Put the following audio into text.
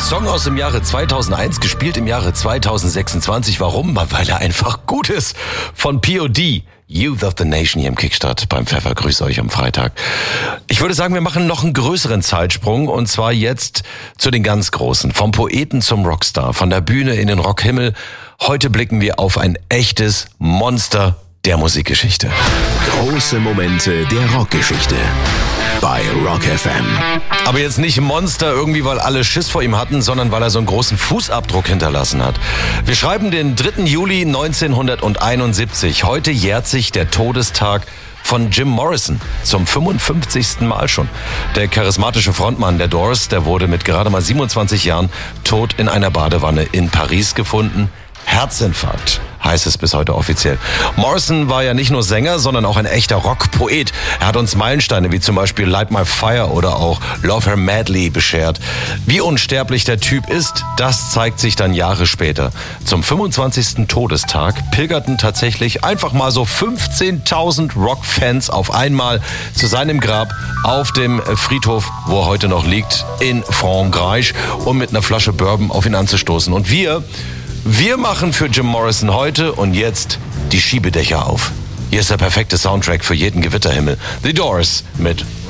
Song aus dem Jahre 2001, gespielt im Jahre 2026. Warum? Weil er einfach gut ist. Von POD, Youth of the Nation hier im Kickstart beim Pfeffer. Grüße euch am Freitag. Ich würde sagen, wir machen noch einen größeren Zeitsprung und zwar jetzt zu den ganz Großen. Vom Poeten zum Rockstar, von der Bühne in den Rockhimmel. Heute blicken wir auf ein echtes Monster der Musikgeschichte. Große Momente der Rockgeschichte bei Rock FM. Aber jetzt nicht Monster irgendwie, weil alle Schiss vor ihm hatten, sondern weil er so einen großen Fußabdruck hinterlassen hat. Wir schreiben den 3. Juli 1971. Heute jährt sich der Todestag von Jim Morrison zum 55. Mal schon. Der charismatische Frontmann der Doors, der wurde mit gerade mal 27 Jahren tot in einer Badewanne in Paris gefunden. Herzinfarkt heißt es bis heute offiziell. Morrison war ja nicht nur Sänger, sondern auch ein echter Rockpoet. Er hat uns Meilensteine wie zum Beispiel Light My Fire oder auch Love Her Madly beschert. Wie unsterblich der Typ ist, das zeigt sich dann Jahre später. Zum 25. Todestag pilgerten tatsächlich einfach mal so 15.000 Rockfans auf einmal zu seinem Grab auf dem Friedhof, wo er heute noch liegt, in Frankreich, um mit einer Flasche Bourbon auf ihn anzustoßen. Und wir machen für Jim Morrison heute und jetzt die Schiebedächer auf. Hier ist der perfekte Soundtrack für jeden Gewitterhimmel. The Doors mit